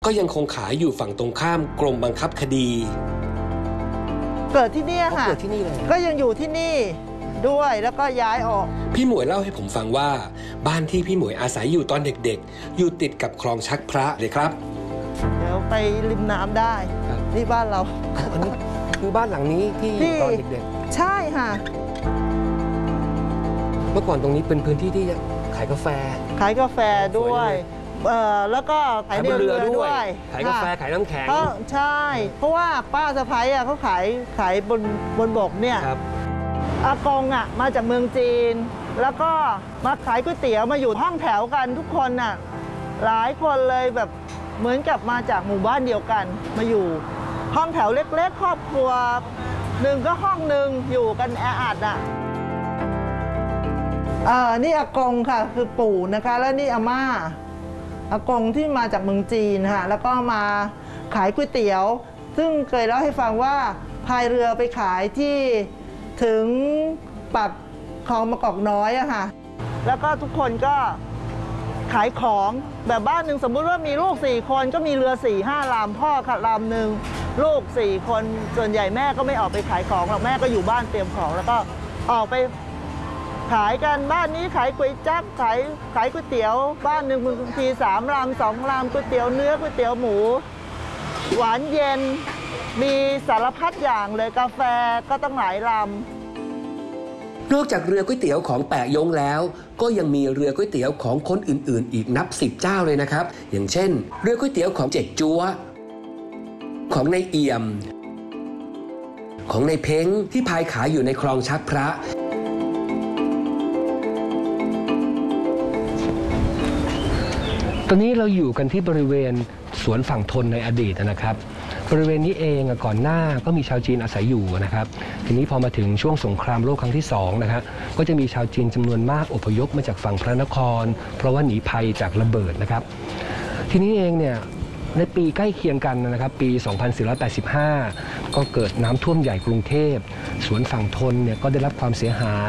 ก็ยังคงขายอยู่ฝั่งตรงข้ามกรมบังคับคดีเกิดที่นี่ค่ะเกิดที่นี่เลยก็ยังอยู่ที่นี่ด้วยแล้วก็ย้ายออกพี่หมวยเล่าให้ผมฟังว่าบ้านที่พี่หมวยอาศัยอยู่ตอนเด็กๆอยู่ติดกับคลองชักพระเลยครับเดี๋ยวไปริมน้ำได้นี่บ้านเราอันนี้คือบ้านหลังนี้ที่ตอนเด็กๆใช่ค่ะเมื่อก่อนตรงนี้เป็นพื้นที่ที่ขายกาแฟด้วยแล้วก็ขายเรือด้วยขายกาแฟขายน้ำแข็งใช่เพราะว่าป้าสะพ้ายเขาขายบนบกเนี่ยอากงมาจากเมืองจีนแล้วก็มาขายก๋วยเตี๋ยวมาอยู่ห้องแถวกันทุกคนหลายคนเลยแบบเหมือนกับมาจากหมู่บ้านเดียวกันมาอยู่ห้องแถวเล็กๆครอบครัวหนึ่งก็ห้องหนึ่งอยู่กันแออัดนี่อากงค่ะคือปู่นะคะแล้วนี่อาม่าอากงที่มาจากเมืองจีนค่ะแล้วก็มาขายก๋วยเตี๋ยวซึ่งเคยเล่าให้ฟังว่าพายเรือไปขายที่ถึงปากคลองมะกอกน้อยค่ะแล้วก็ทุกคนก็ขายของแบบบ้านหนึ่งสมมุติว่ามีลูก4คนก็มีเรือ 4-5 ลำพ่อขับลำหนึ่งลูก4คนส่วนใหญ่แม่ก็ไม่ออกไปขายของหรอกแม่ก็อยู่บ้านเตรียมของแล้วก็ออกไปขายกันบ้านนี้ขายก๋วยจั๊บขายก๋วยเตี๋ยวบ้านหนึ่งบางที3 ลำ 2 ลำก๋วยเตี๋ยวเนื้อก๋วยเตี๋ยวหมูหวานเย็นมีสารพัดอย่างเลยกาแฟก็ต้องหลายลำนอกจากเรือก๋วยเตี๋ยวของแปะยงแล้วก็ยังมีเรือก๋วยเตี๋ยวของคนอื่นๆอีกนับ10 เจ้าเลยนะครับอย่างเช่นเรือก๋วยเตี๋ยวของเจ๊กจั๊วของนายเอี่ยมของนายเพ้งที่พายขายอยู่ในคลองชักพระตอนนี้เราอยู่กันที่บริเวณสวนฝั่งทนในอดีตนะครับบริเวณนี้เองก่อนหน้าก็มีชาวจีนอาศัยอยู่นะครับทีนี้พอมาถึงช่วงสงครามโลกครั้งที่2นะครับก็จะมีชาวจีนจำนวนมากอพยพมาจากฝั่งพระนครเพราะว่าหนีภัยจากระเบิดนะครับทีนี้เองเนี่ยในปีใกล้เคียงกันนะครับปี 2485 ก็เกิดน้ำท่วมใหญ่กรุงเทพสวนฝั่งทนเนี่ยก็ได้รับความเสียหาย